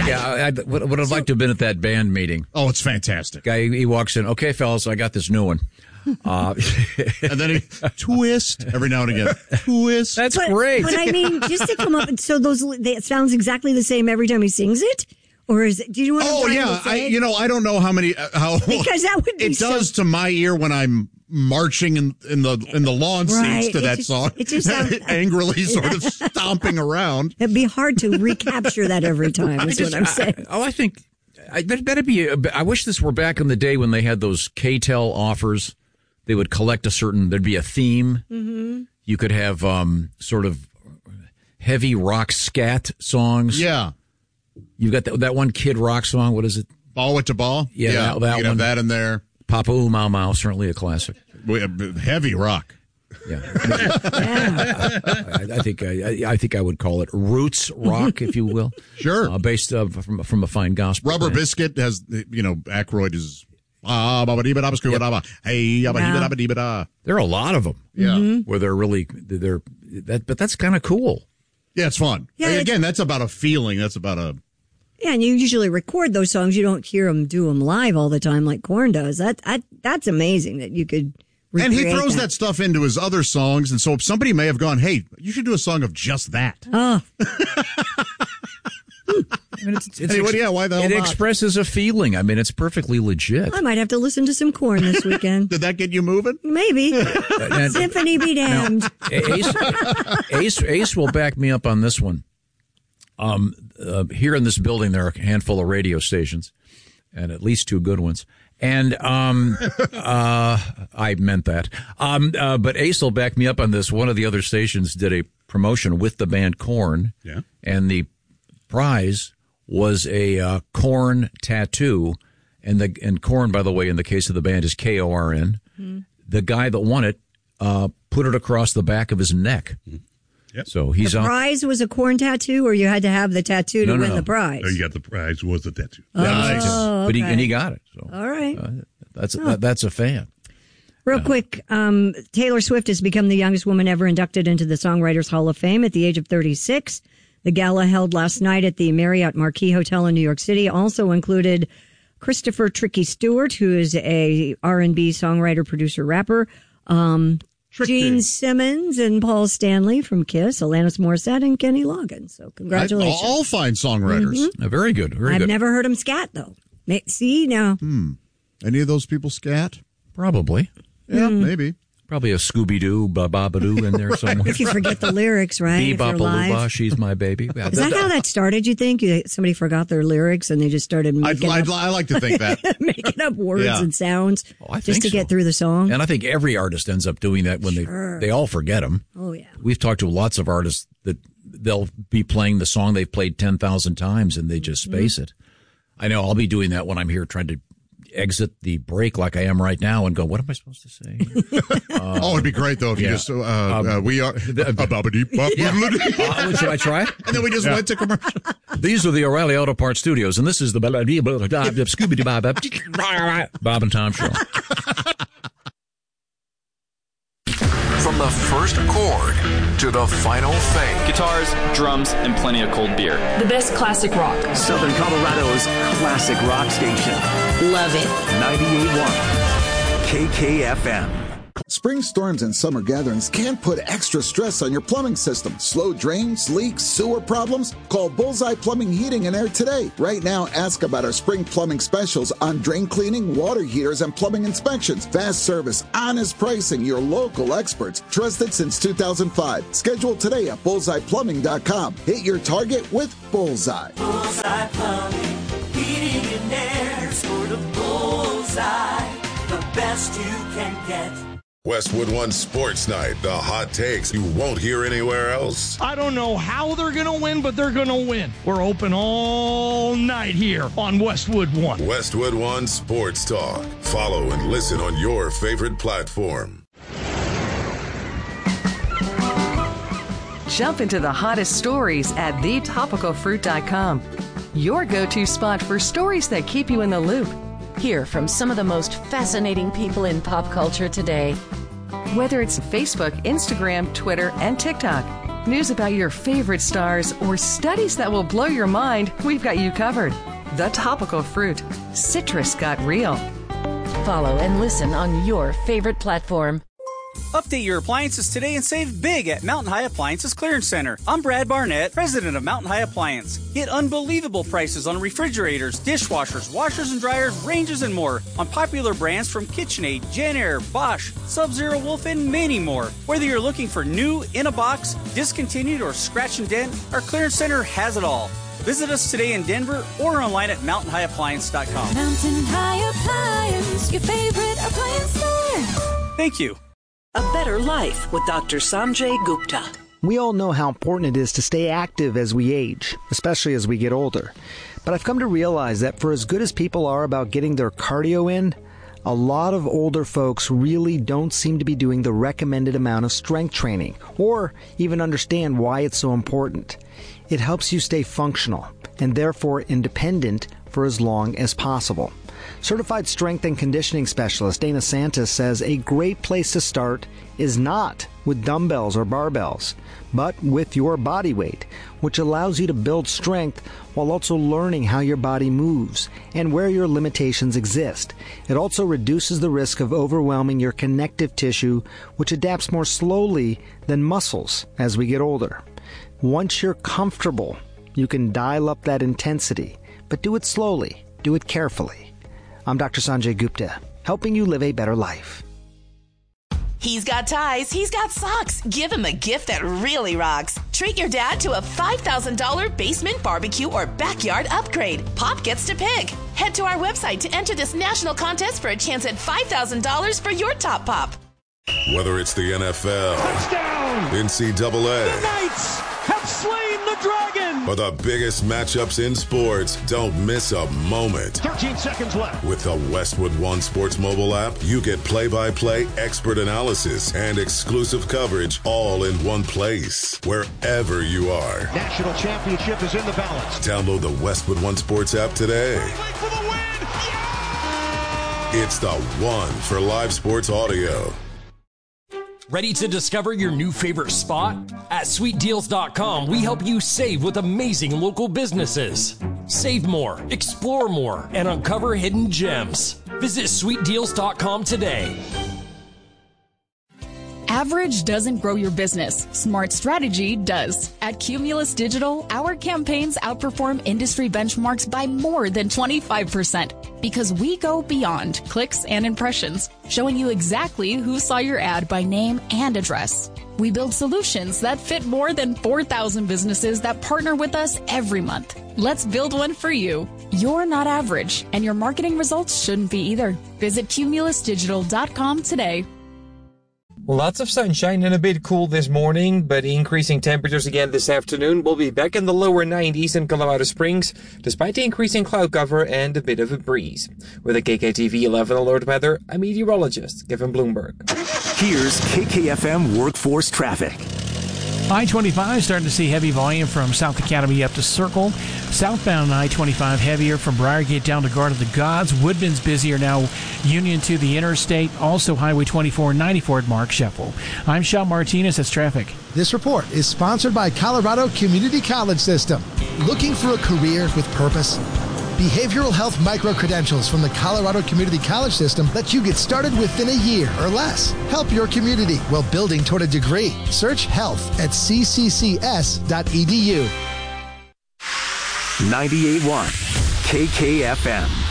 Yeah, would have liked to have been at that band meeting. Oh, it's fantastic. Guy, he walks in. Okay, fellas, I got this new one. And then he twist every now and again. Twist. That's great. But I mean, just to come up, so it sounds exactly the same every time he sings it, or is it? Do you know what I'm trying to say? I don't know how many because that would be it does to my ear when I'm marching in the lawn seats to that song. It just sounds angrily sort of stomping around. It'd be hard to recapture that every time. Is what I'm saying. I think that'd be. I wish this were back in the day when they had those K-tel offers. They would collect there'd be a theme. Mm-hmm. You could have sort of heavy rock scat songs. Yeah. You got that one Kid Rock song. What is it? Ball with the Ball? Yeah, that one. Have that in there. Papa Ooh Mau Mau, certainly a classic. Heavy rock. Yeah. I think I would call it roots rock, if you will. Sure. Based from a fine gospel. Rubber Biscuit has, Aykroyd is... There are a lot of them. Yeah. Where they're really but that's kind of cool. Yeah, it's fun. Yeah, again, that's about a feeling. That's about a... Yeah, and you usually record those songs. You don't hear them do them live all the time like Korn does. That's amazing that you could recreate. And he throws that stuff into his other songs, and so somebody may have gone, hey, you should do a song of just that. Oh. I mean, why the hell it not? Expresses a feeling. I mean, it's perfully legit. I might have to listen to some Korn this weekend. Did that get you moving? Maybe. Symphony be damned. Ace will back me up on this one. Here in this building, there are a handful of radio stations, and at least 2 good ones. And I meant that. But Ace will back me up on this. One of the other stations did a promotion with the band Korn, and the prize was a Korn tattoo, and Korn, by the way, in the case of the band, is Korn. Mm-hmm. The guy that won it put it across the back of his neck. Mm-hmm. Yep. So he's the prize was a Korn tattoo, or you had to have the tattoo to win the prize? No, you got the prize was the tattoo. Oh, nice. But he got it. So all right, that's a fan. Real quick, Taylor Swift has become the youngest woman ever inducted into the Songwriters Hall of Fame at the age of 36. The gala held last night at the Marriott Marquis Hotel in New York City also included Christopher Tricky Stewart, who is a R&B songwriter, producer, rapper. Gene Simmons and Paul Stanley from Kiss, Alanis Morissette, and Kenny Loggins. So congratulations. All fine songwriters. Mm-hmm. Very good. I've never heard them scat, though. See, now. Any of those people scat? Probably. Yeah, maybe. Probably a Scooby-Doo, Bababadoo in there somewhere. If you forget the lyrics, right? Bebop-a-looba, she's my baby. Is that how that started, you think? Somebody forgot their lyrics and they just started making I like to think that. making up words and sounds just to get through the song. And I think every artist ends up doing that when they all forget them. Oh, yeah. We've talked to lots of artists that they'll be playing the song they've played 10,000 times and they just space it. I know I'll be doing that when I'm here trying to exit the break like I am right now and go, what am I supposed to say? It'd be great though if you just we are should I try it? And then we just went to commercial. These are the O'Reilly Auto Parts Studios, and this is the Scooby-Doo Bob and Tom Show. From the first chord to the final thing. Guitars, drums, and plenty of cold beer. The best classic rock. Southern Colorado's classic rock station. Love it. 98.1 KKFM. Spring storms and summer gatherings can put extra stress on your plumbing system. Slow drains, leaks, sewer problems? Call Bullseye Plumbing, Heating and Air today. Right now, ask about our spring plumbing specials on drain cleaning, water heaters, and plumbing inspections. Fast service, honest pricing, your local experts. Trusted since 2005. Schedule today at bullseyeplumbing.com. Hit your target with Bullseye. Bullseye Plumbing, Heating and Air, sort of Bullseye, the best you can get. Westwood One Sports Night, the hot takes you won't hear anywhere else. I don't know how they're going to win, but they're going to win. We're open all night here on Westwood One. Westwood One Sports Talk. Follow and listen on your favorite platform. Jump into the hottest stories at thetopicalfruit.com. Your go-to spot for stories that keep you in the loop. Hear from some of the most fascinating people in pop culture today. Whether it's Facebook, Instagram, Twitter, and TikTok, news about your favorite stars, or studies that will blow your mind, we've got you covered. The Topical Fruit. Citrus got real. Follow and listen on your favorite platform. Update your appliances today and save big at Mountain High Appliances Clearance Center. I'm Brad Barnett, president of Mountain High Appliance. Get unbelievable prices on refrigerators, dishwashers, washers and dryers, ranges, and more on popular brands from KitchenAid, JennAir, Bosch, Sub-Zero Wolf, and many more. Whether you're looking for new, in a box, discontinued, or scratch and dent, our Clearance Center has it all. Visit us today in Denver or online at mountainhighappliance.com. Mountain High Appliance, your favorite appliance store. Thank you. A Better Life with Dr. Sanjay Gupta. We all know how important it is to stay active as we age, especially as we get older. But I've come to realize that for as good as people are about getting their cardio in, a lot of older folks really don't seem to be doing the recommended amount of strength training, or even understand why it's so important. It helps you stay functional, and therefore independent for as long as possible. Certified strength and conditioning specialist Dana Santis says a great place to start is not with dumbbells or barbells, but with your body weight, which allows you to build strength while also learning how your body moves and where your limitations exist. It also reduces the risk of overwhelming your connective tissue, which adapts more slowly than muscles as we get older. Once you're comfortable, you can dial up that intensity, but do it slowly, do it carefully. I'm Dr. Sanjay Gupta, helping you live a better life. He's got ties, he's got socks. Give him a gift that really rocks. Treat your dad to a $5,000 basement barbecue or backyard upgrade. Pop gets to pick. Head to our website to enter this national contest for a chance at $5,000 for your top pop. Whether it's the NFL, touchdown, NCAA, the Knights have slain the dragon, or the biggest matchups in sports, don't miss a moment. 13 seconds left. With the Westwood One Sports mobile app, you get play-by-play expert analysis and exclusive coverage all in one place, wherever you are. National championship is in the balance. Download the Westwood One Sports app today. For the win. Yeah! It's the one for live sports audio. Ready to discover your new favorite spot? At SweetDeals.com, we help you save with amazing local businesses. Save more, explore more, and uncover hidden gems. Visit SweetDeals.com today. Average doesn't grow your business. Smart strategy does. At Cumulus Digital, our campaigns outperform industry benchmarks by more than 25% because we go beyond clicks and impressions, showing you exactly who saw your ad by name and address. We build solutions that fit more than 4,000 businesses that partner with us every month. Let's build one for you. You're not average, and your marketing results shouldn't be either. Visit CumulusDigital.com today. Lots of sunshine and a bit cool this morning, but increasing temperatures again this afternoon. We'll be back in the lower 90s in Colorado Springs, despite the increasing cloud cover and a bit of a breeze. With a KKTV 11 alert weather, I'm meteorologist Kevin Bloomberg. Here's KKFM Workforce Traffic. I-25 starting to see heavy volume from South Academy up to Circle. Southbound I-25 heavier from Briargate down to Garden of the Gods. Woodman's busier now, Union to the interstate. Also Highway 24 and 94 at Mark Sheffel. I'm Sean Martinez. That's traffic. This report is sponsored by Colorado Community College System. Looking for a career with purpose? Behavioral health micro-credentials from the Colorado Community College System let you get started within a year or less. Help your community while building toward a degree. Search health at cccs.edu. 98.1 KKFM.